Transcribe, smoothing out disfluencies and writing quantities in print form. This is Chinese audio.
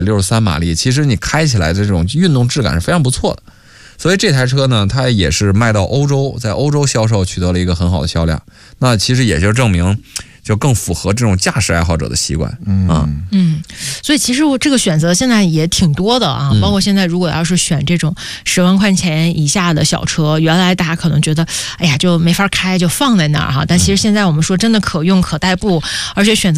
63马力，其实你开起来的这种运动质感是非常不错的。所以这台车呢，它也是卖到欧洲，在欧洲销售取得了一个很好的销量。那其实也就证明，就更符合这种驾驶爱好者的习惯。 所以其实我这个选择现在也挺多的啊，包括现在如果要是选这种10万块钱以下的小车，原来大家可能觉得，哎呀就没法开，就放在那儿哈。但其实现在我们说真的可用可代步，而且选择